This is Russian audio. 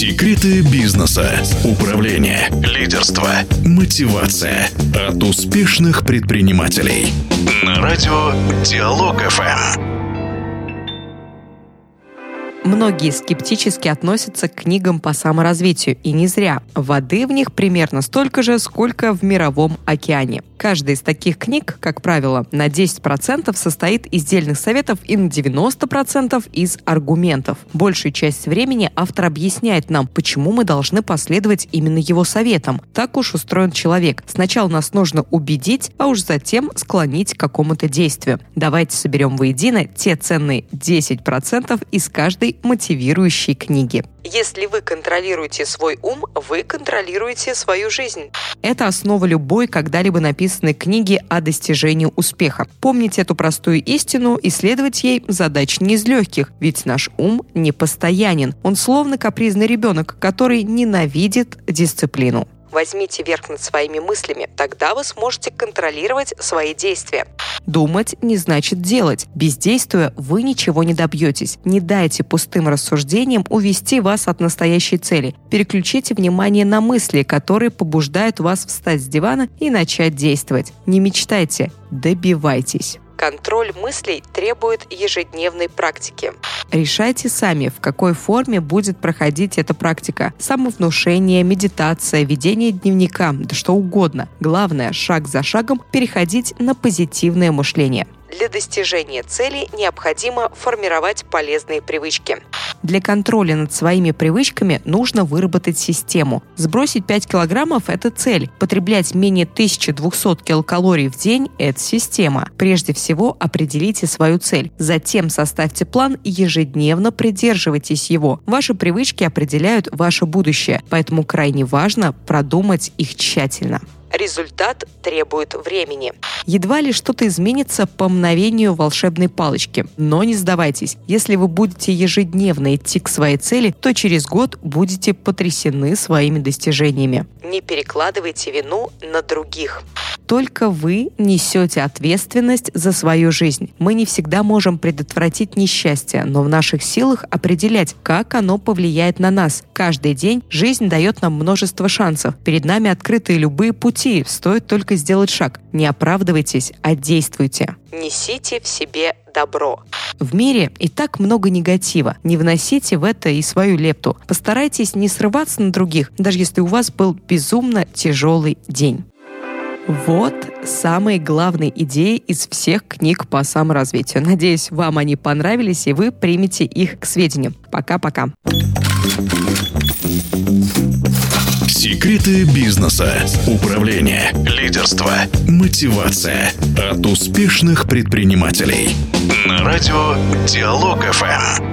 Секреты бизнеса, управления, лидерства, мотивация от успешных предпринимателей. На радио Диалог ФМ. Многие скептически относятся к книгам по саморазвитию, и не зря. Воды в них примерно столько же, сколько в мировом океане. Каждая из таких книг, как правило, на 10% состоит из дельных советов и на 90% из аргументов. Большую часть времени автор объясняет нам, почему мы должны последовать именно его советам. Так уж устроен человек. Сначала нас нужно убедить, а уж затем склонить к какому-то действию. Давайте соберем воедино те ценные 10% из каждой мотивирующей книги. Если вы контролируете свой ум, вы контролируете свою жизнь. Это основа любой когда-либо написанной книги о достижении успеха. Помните эту простую истину и следовать ей задача не из легких, ведь наш ум непостоянен. Он словно капризный ребенок, который ненавидит дисциплину. Возьмите верх над своими мыслями, тогда вы сможете контролировать свои действия. Думать не значит делать. Бездействуя, вы ничего не добьетесь. Не дайте пустым рассуждениям увести вас от настоящей цели. Переключите внимание на мысли, которые побуждают вас встать с дивана и начать действовать. Не мечтайте, добивайтесь. Контроль мыслей требует ежедневной практики. Решайте сами, в какой форме будет проходить эта практика. Самовнушение, медитация, ведение дневника, да что угодно. Главное, шаг за шагом переходить на позитивное мышление. Для достижения цели необходимо формировать полезные привычки. Для контроля над своими привычками нужно выработать систему. Сбросить 5 килограммов – это цель. Потреблять менее 1200 килокалорий в день – это система. Прежде всего определите свою цель. Затем составьте план и ежедневно придерживайтесь его. Ваши привычки определяют ваше будущее, поэтому крайне важно продумать их тщательно. Результат требует времени. Едва ли что-то изменится по мгновению волшебной палочки. Но не сдавайтесь. Если вы будете ежедневно идти к своей цели, то через год будете потрясены своими достижениями. Не перекладывайте вину на других. Только вы несете ответственность за свою жизнь. Мы не всегда можем предотвратить несчастье, но в наших силах определять, как оно повлияет на нас. Каждый день жизнь дает нам множество шансов. Перед нами открыты любые пути, стоит только сделать шаг. Не оправдывайтесь, а действуйте. Несите в себе добро. В мире и так много негатива. Не вносите в это и свою лепту. Постарайтесь не срываться на других, даже если у вас был безумно тяжелый день. Вот самые главные идеи из всех книг по саморазвитию. Надеюсь, вам они понравились, и вы примете их к сведению. Пока-пока. Секреты бизнеса, управления, лидерства, мотивация от успешных предпринимателей. На радио Диалог ФМ.